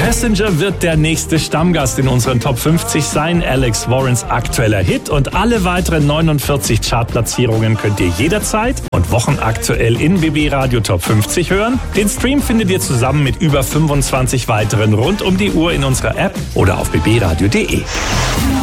Passenger wird der nächste Stammgast in unseren Top 50 sein. Alex Warrens aktueller Hit und alle weiteren 49 Chartplatzierungen könnt ihr jederzeit und wochenaktuell in BB Radio Top 50 hören. Den Stream findet ihr zusammen mit über 25 weiteren rund um die Uhr in unserer App oder auf bbradio.de.